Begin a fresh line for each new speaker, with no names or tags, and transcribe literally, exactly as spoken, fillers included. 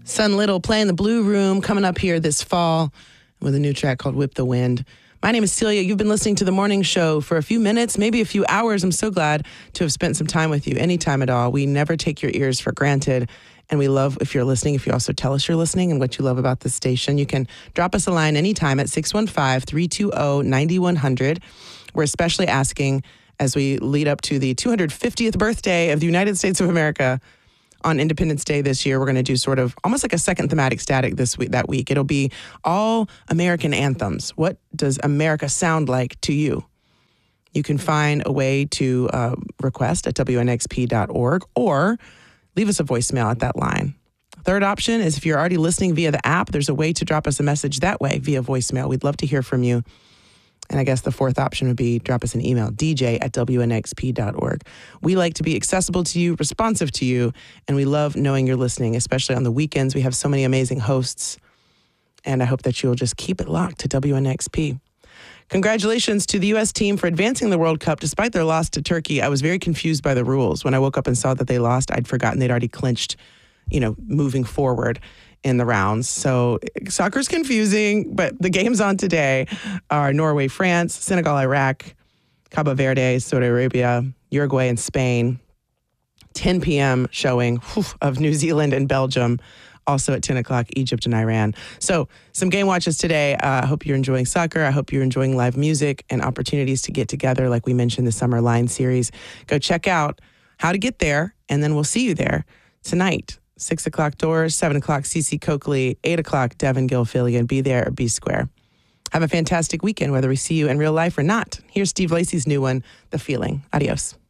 Sun Little playing the Blue Room coming up here this fall with a new track called Whip the Wind. My name is Celia. You've been listening to The Morning Show for a few minutes, maybe a few hours. I'm so glad to have spent some time with you, anytime at all. We never take your ears for granted, and we love if you're listening, if you also tell us you're listening and what you love about the station. You can drop us a line anytime at six one five, three two zero, nine one zero zero. We're especially asking, as we lead up to the two hundred fiftieth birthday of the United States of America, on Independence Day this year, we're going to do sort of almost like a second thematic static this week. That week, it'll be all American anthems. What does America sound like to you? You can find a way to uh, request at W N X P dot org or leave us a voicemail at that line. Third option is if you're already listening via the app, there's a way to drop us a message that way via voicemail. We'd love to hear from you. And I guess the fourth option would be drop us an email, D J at W N X P dot org. We like to be accessible to you, responsive to you, and we love knowing you're listening, especially on the weekends. We have so many amazing hosts, and I hope that you'll just keep it locked to W N X P. Congratulations to the U S team for advancing the World Cup despite their loss to Turkey. I was very confused by the rules. When I woke up and saw that they lost, I'd forgotten they'd already clinched, you know, moving forward in the rounds. So soccer's confusing, but the games on today are Norway, France, Senegal, Iraq, Cabo Verde, Saudi Arabia, Uruguay, and Spain. ten p.m. showing whew, of New Zealand and Belgium. Also at ten o'clock, Egypt and Iran. So some game watches today. I uh, hope you're enjoying soccer. I hope you're enjoying live music and opportunities to get together like we mentioned the Summer Line series. Go check out how to get there, and then we'll see you there tonight. six o'clock doors, seven o'clock C C Coakley, eight o'clock Devin Gilfillian. Be there or be square. Have a fantastic weekend, whether we see you in real life or not. Here's Steve Lacy's new one, The Feeling. Adios.